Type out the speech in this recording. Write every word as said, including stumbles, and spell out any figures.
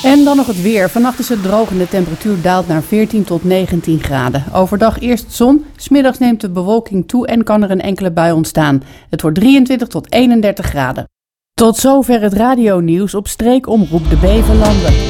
En dan nog het weer. Vannacht is het droog en de temperatuur daalt naar veertien tot negentien graden. Overdag eerst zon, 's middags neemt de bewolking toe en kan er een enkele bui ontstaan. Het wordt drieëntwintig tot eenendertig graden. Tot zover het radionieuws op Streekomroep de Beverlanden.